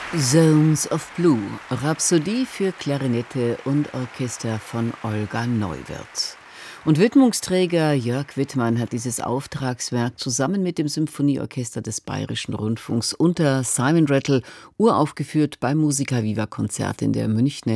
Zones of Blue, Rhapsodie für Klarinette und Orchester von Olga Neuwirth. Und Widmungsträger Jörg Wittmann hat dieses Auftragswerk zusammen mit dem Symphonieorchester des Bayerischen Rundfunks unter Simon Rattle uraufgeführt beim Musica Viva Konzert in der Münchner